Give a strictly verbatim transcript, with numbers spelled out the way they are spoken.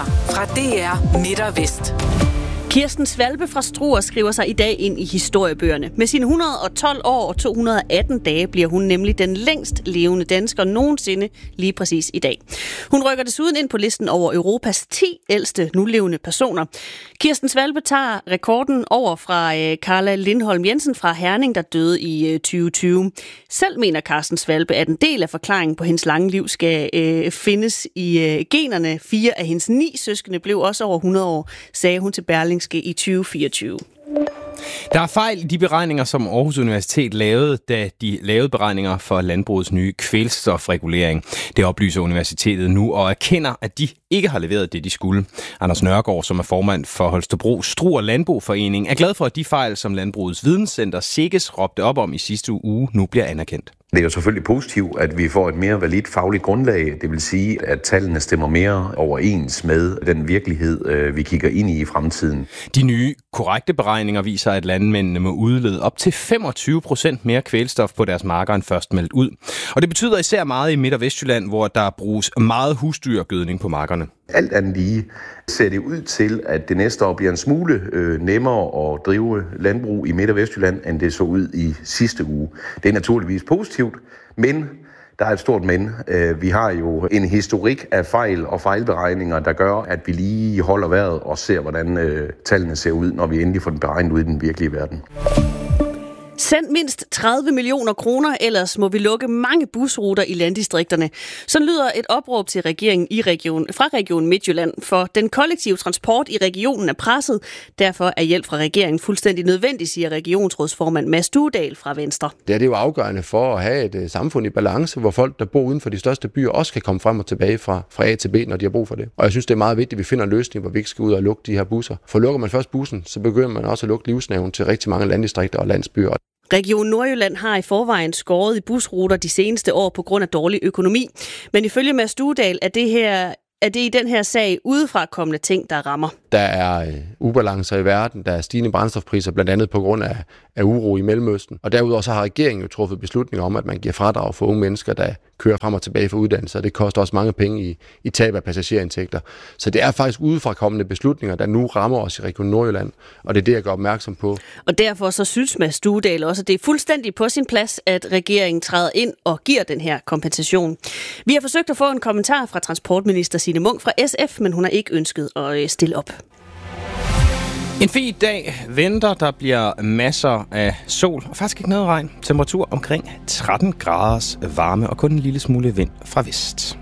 Nyheder fra D R Midt og Vest. Kirsten Svalbe fra Struer skriver sig i dag ind i historiebøgerne. Med sine et hundrede og tolv år og to hundrede og atten dage bliver hun nemlig den længst levende dansker nogensinde lige præcis i dag. Hun rykker desuden ind på listen over Europas ti ældste nulevende personer. Kirsten Svalbe tager rekorden over fra øh, Carla Lindholm Jensen fra Herning, der døde i øh, tyve tyve. Selv mener Kirsten Svalbe, at en del af forklaringen på hendes lange liv skal øh, findes i øh, generne. Fire af hendes ni søskende blev også over hundrede år, sagde hun til Berlingske i tyve fireogtyve. Der er fejl i de beregninger, som Aarhus Universitet lavede, da de lavede beregninger for landbrugets nye kvælstofregulering. Det oplyser universitetet nu og erkender, at de ikke har leveret det, de skulle. Anders Nørgaard, som er formand for Holstebro Struer Landboforening, er glad for, at de fejl, som Landbrugets Videnscenter SEGES råbte op om i sidste uge, nu bliver anerkendt. Det er jo selvfølgelig positivt, at vi får et mere validt fagligt grundlag. Det vil sige, at tallene stemmer mere overens med den virkelighed, vi kigger ind i i fremtiden. De nye korrekte beregninger viser, at landmændene må udlede op til femogtyve procent mere kvælstof på deres marker end først meldt ud. Og det betyder især meget i Midt- og Vestjylland, hvor der bruges meget husdyrgødning på markerne. Alt andet lige ser det ud til, at det næste år bliver en smule øh, nemmere at drive landbrug i Midt- og Vestjylland, end det så ud i sidste uge. Det er naturligvis positivt, men der er et stort men. Vi har jo en historik af fejl og fejlberegninger, der gør, at vi lige holder vejret og ser, hvordan øh, tallene ser ud, når vi endelig får den beregnet ud i den virkelige verden. Send mindst tredive millioner kroner, ellers må vi lukke mange busruter i landdistrikterne. Så lyder et opråb til regeringen i region, fra Region Midtjylland, for den kollektive transport i regionen er presset. Derfor er hjælp fra regeringen fuldstændig nødvendig, siger regionsrådsformand Mads Duedal fra Venstre. Det er det jo afgørende for at have et samfund i balance, hvor folk, der bor uden for de største byer, også kan komme frem og tilbage fra, fra A til B, når de har brug for det. Og jeg synes, det er meget vigtigt, at vi finder en løsning, hvor vi ikke skal ud og lukke de her busser. For lukker man først bussen, så begynder man også at lukke livsnerven til rigtig mange landdistrikter og landsbyer. Region Nordjylland har i forvejen skåret i busruter de seneste år på grund af dårlig økonomi. Men ifølge Mads Duedal er det her er det i den her sag udefra kommende ting, der rammer. Der er øh, ubalancer i verden, der er stigende brændstofpriser, blandt andet på grund af, af uro i Mellemøsten. Og derudover så har regeringen jo truffet beslutninger om, at man giver fradrag for unge mennesker, der kører frem og tilbage for uddannelse, og det koster også mange penge i, i tab af passagerindtægter. Så det er faktisk udefra kommende beslutninger, der nu rammer os i Region Nordjylland, og det er det, jeg gør opmærksom på. Og derfor så synes Mads Duedal også, at det er fuldstændig på sin plads, at regeringen træder ind og giver den her kompensation. Vi har forsøgt at få en kommentar fra transportminister Signe Munk fra S F, men hun har ikke ønsket at stille op. En fin dag venter, der bliver masser af sol og faktisk ikke noget regn. Temperatur omkring tretten graders varme og kun en lille smule vind fra vest.